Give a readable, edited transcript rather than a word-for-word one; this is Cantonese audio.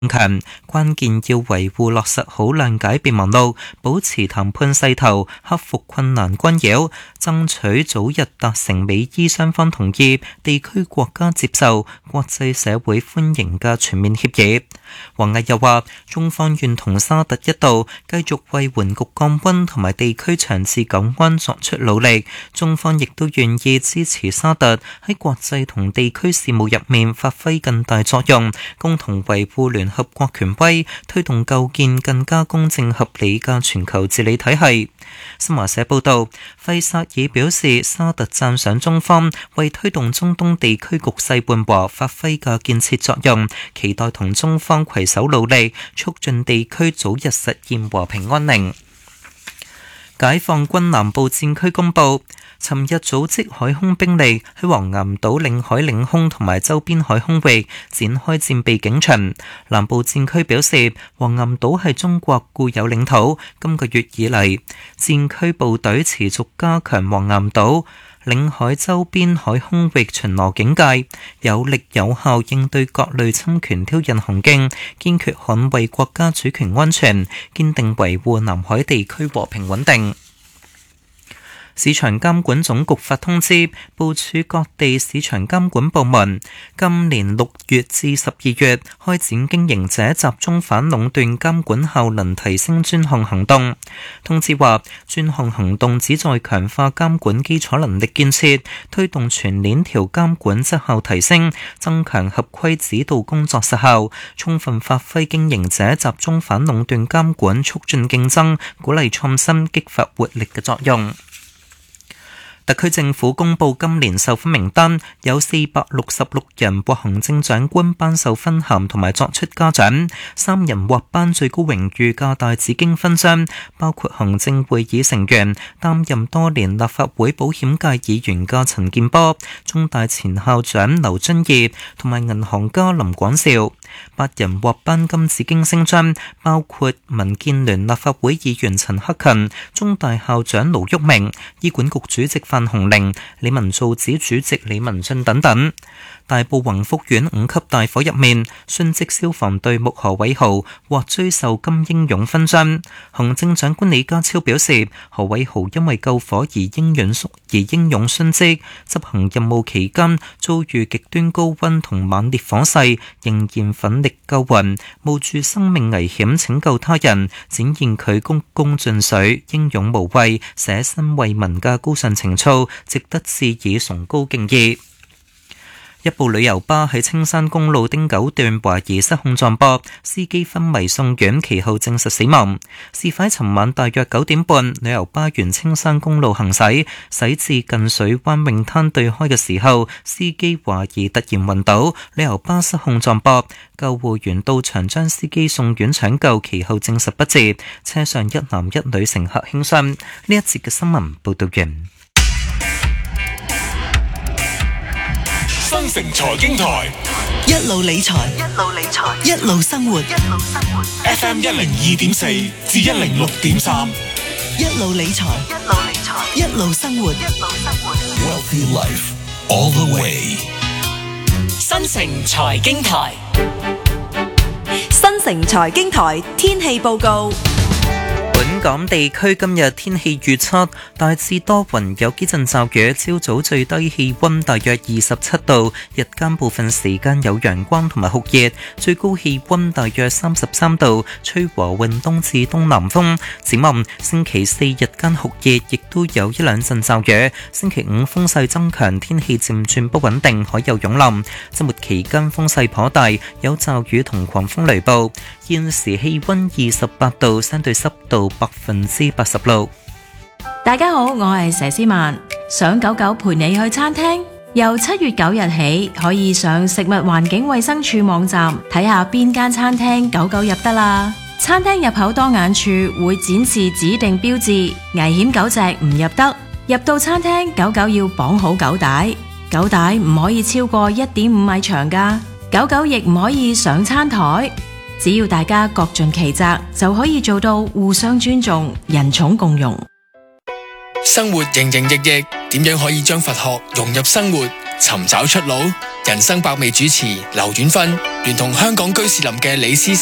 強，關鍵要維護落實好諒解備忘錄，保持談判勢頭，克服困難干擾，爭取早日達成美伊雙方同意、地區國家接受、國際社會歡迎嘅全面協議。王毅又話，中方願同沙特一道繼續為緩局降溫同埋地區長治久安作出努力，中方亦都願意支持沙特喺國際同地區事務入面發揮更大作用，共同維護聯合國權威，推動構建更加公正合理嘅全球治理體系。新華社報道，費薩爾表示，沙特讚賞中方為推動中東地區局勢緩和發揮嘅建設作用，期待同中方攜手努力，促進地區早日實現和平安寧。解放軍南部戰區公佈，尋日組織海空兵力喺黃岩島領海領空同埋周邊海空域展開戰備警巡。南部戰區表示，黃岩島係中國固有領土，今個月以嚟，戰區部隊持續加強黃岩島領海周邊海空域巡邏警戒，有力有效應對各類侵權挑釁行徑，堅決捍衛國家主權安全，堅定維護南海地區和平穩定。市場監管總局發通知，部署各地市場監管部門，今年6月至12月開展經營者集中反壟斷監管效能提升專項行動。通知話，專項行動旨在強化監管基礎能力建設，推動全鏈條監管質效提升，增強合規指導工作實效，充分發揮經營者集中反壟斷監管促進競爭、鼓勵創新、激發活力嘅作用。特區政府公布今年授勳名單，有466人獲行政長官頒授勳銜同埋作出嘉獎，3人獲頒最高榮譽嘅大紫荊勳章，包括行政會議成員、擔任多年立法會保險界議員嘅陳健波、中大前校長劉遵義同埋銀行家林廣兆。8人獲頒金紫荊星章，包括民建聯立法會議員陳克勤、中大校長盧煜明、醫管局主席范鴻齡、理民造紙主席李文俊等等。大埔宏福苑5級大火入面，殉職消防隊目何偉豪獲追授金英勇勳章。行政長官李家超表示，何偉豪因為救火而英勇殉職，執行任務期間遭遇極端高溫同猛烈火勢，仍然奮力救援，冒住生命危險拯救他人，展現佢鞠躬盡瘁、英勇無畏、捨身為民嘅高尚情操，值得致以崇高敬意。一部旅遊巴喺青山公路汀九段懷疑失控撞壆，司機昏迷送院，其後證實死亡。事發尋晚大約9點半，旅遊巴沿青山公路行駛，駛至近水灣泳灘對開嘅時候，司機懷疑突然暈倒，旅遊巴失控撞壆，救護員到場將司機送院搶救，其後證實不治。車上1男1女乘客輕傷。呢一節嘅新聞報道完。 新城財經台， 一路理財，一路生活。 FM 102.4至106.3， 一路理財，一路生活。 Wealthy Life all the way。 新城財經台， 新城財經台天氣報告。 本港地區今日天氣預測大致多雲，有幾陣驟雨，朝早最低氣溫大約27度，日間部分時間有陽光同埋酷熱，最高氣溫大約33度，吹和緩東至東南風。展望星期4日間酷熱，亦都有一兩陣驟雨，星期5風勢增強，天氣漸轉不穩定，海有湧浪。周末期間風勢頗大，有驟雨同狂風雷暴。現時氣溫28度，相對濕度86%。 大家好，我係佘詩曼。想狗狗陪你去餐廳，由7月9日起可以上食物環境衛生署網站睇下邊間餐廳狗狗入得啦。餐廳入口當眼處會展示指定標誌，危險狗隻唔入得。入到餐廳，狗狗要綁好狗帶，狗帶唔可以超過1.5米長㗎。狗狗亦唔可以上餐台。只要大家各盡其責，就可以做到互相尊重、人寵共融。 生活營營役役，點樣可以將佛學融入生活？ 尋找出路。人生百味主持劉遠芬聯同香港居士林嘅李思